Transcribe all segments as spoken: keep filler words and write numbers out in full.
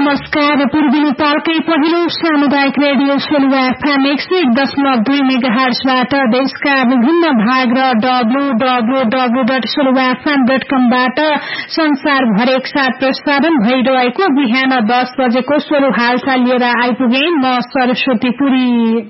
नमस्कार। पूर्वी नेपालकै पहिलो सामुदायिक रेडियो सेलुवा एफएम एक सय एक दशमलव दुई मेगाहर्जबाट देशका विभिन्न भाग र W W W dot सेलुवा FM dot कमबाट संसारभर एकसाथ प्रसारण भइरहेको बिहान दस बजेको स्वरु हालचाल लिएर आइपुगे म सरस्वती पुरी।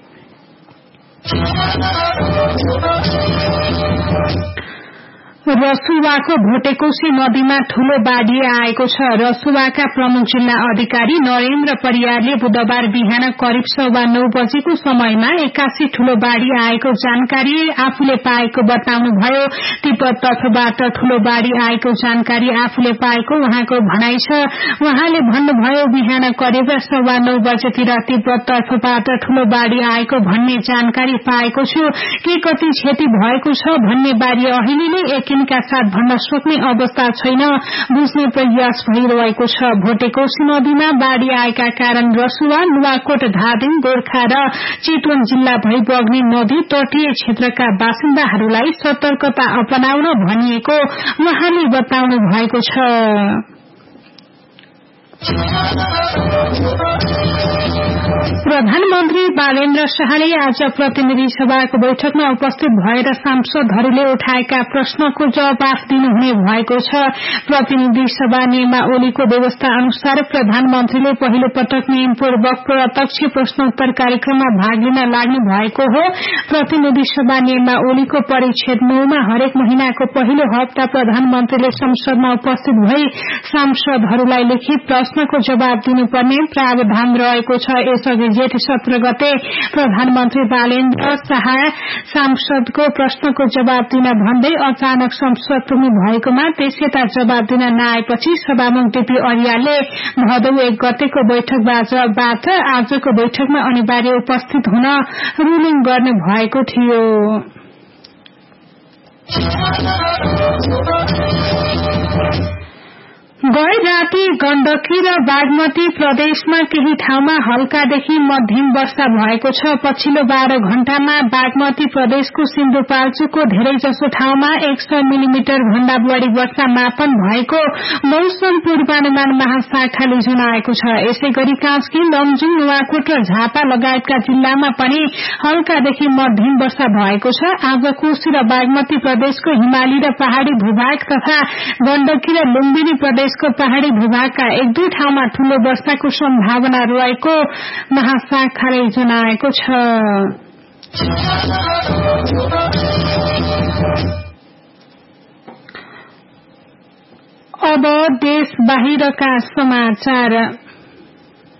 रसुवाको भोटेकोशी नदीमा ठूलो बाढ़ी आएको छ। रसुवाका प्रमुख जिल्ला अधिकारी नरेन्द्र परियारले बुधबार बिहान करिब सवा नौ बजेको समयमा एक्कासी ठूलो बाढ़ी आएको जानकारी आफूले पाएको बताउनुभयो। तिब्बत तर्फबाट ठूलो बाढ़ी आएको जानकारी आफूले पाएको उहाँको भनाइ छ। उहाँले भन्नुभयो, बिहान करिब सवा नौ बजेतिर तिब्बत तर्फबाट ठूलो बाढ़ी आएको भन्ने जानकारी पाएको छु। के कति क्षति भएको छ भन्ने बारे अहिले नै एक का साथ भन्न सक्ने अवस्था छैन, बुझ्ने प्रयास भइरहेको छ। भोटेकोशी नदीमा बाढ़ी आएका कारण रसुवा, नुवाकोट, धादिङ, गोर्खा र चितवन जिल्ला भई बग्ने नदी तटीय क्षेत्रका बासिन्दाहरूलाई सतर्कता अपनाउन भनिएको उहाँले बताउनु भएको छ। प्रधानमन्त्री बालेन्द्र शाहले आज प्रतिनिधि सभाको बैठकमा उपस्थित भएर सांसदहरूले उठाएका प्रश्नको जवाफ दिनुहुने भएको छ। प्रतिनिधि सभा नियमावलीको व्यवस्था अनुसार प्रधानमन्त्रीले पहिलो पटक नियमपूर्वक प्रत्यक्ष प्रश्नोत्तर कार्यक्रममा भाग लिन लाग्नु भएको हो। प्रतिनिधि सभा नियमावलीको परिच्छेद नौमा हरेक महिनाको पहिलो हप्ता प्रधानमन्त्रीले संसदमा उपस्थित भई सांसदहरूलाई लिखित प्रश्नको जवाब दिनुपर्ने प्रावधान रहेको छ। यसअघि जेठ सत्र गते प्रधानमन्त्री बालेन्द्र शाह सांसदको प्रश्नको जवाब दिन भन्दै अचानक संसद पुग्नु भएकोमा त्यसैता जवाब दिन नआएपछि सभामुख डीपी अर्यालले भदौ एक गतेको बैठकबाट आजको बैठकमा अनिवार्य उपस्थित हुन रुलिङ गर्ने भएको थियो। गए राति गण्डकी र बागमती प्रदेशमा केही ठाउँमा हल्कादेखि मध्यम वर्षा भएको छ। पछिल्लो बाह्र घण्टामा बागमती प्रदेशको सिन्धुपाल्चोकको धेरैजसो ठाउँमा एक सय मिलिमिटर भन्दा बढ़ी वर्षा मापन भएको मौसम पूर्वानुमान महाशाखाले जनाएको छ। यसै गरी कास्की, लमजुङ, नुवाकोट र झापा लगायतका जिल्लामा पनि हल्कादेखि मध्यम वर्षा भएको छ। आज कोशी र बागमती प्रदेशको हिमाली र पहाड़ी भूभाग तथा गण्डकी र लुम्बिनी प्रदेश को पहाड़ी भूभागका एक दुई ठाउँमा ठूलो वर्षाको सम्भावना रहेको महाशाखाले जनाएको छ। अब देश बाहिरका समाचार।